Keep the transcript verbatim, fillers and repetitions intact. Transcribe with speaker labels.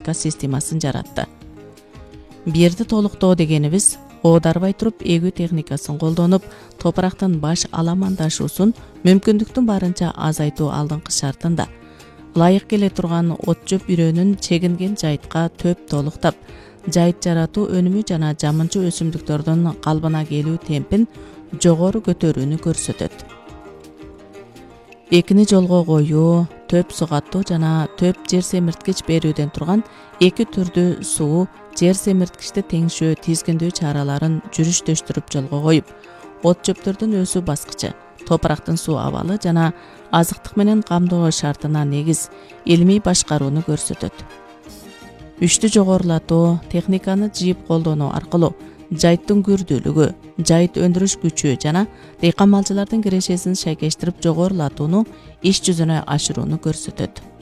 Speaker 1: техника системасын жаратты. Берди толуктоо дегенибиз оодарбай туруп эгүү техникасын колдонуп, топурактын баш аламандашуусун мүмкүндүктүн барынча азайтуу алдыңкы шартында. Лайык келе турган от жөп үрөөнүн чегинген жайытка төп толуктап, жайыт жаратуу өнүмү жана жамынчу өсүмдүктөрдүн калыбына келүү темпин жогору көтөрүүнү көрсөтөт. Экини жолго коюу, төп суу каттоо жана төп жер семирткич берүүдөн турган эки түрдүү суу жер семирткичти теңшөө тизгиндөө чараларын жүрүштөштүрүп жолго коюп, от жөптөрдүн өсүү баскычы, топурактын суу абалы жана азыктык менен камдоо шартына негиз илимий башкарууну көрсөтөт. Үчтү жогорулатуу техниканы жийип колдонуу аркылуу жайыттын күрдүүлүгү, жайыт өндүрүш күчү жана дыйкан малчылардын кирешесин шайкештирип жогорулатууну иш жүзүнө ашырууну көрсөтөт.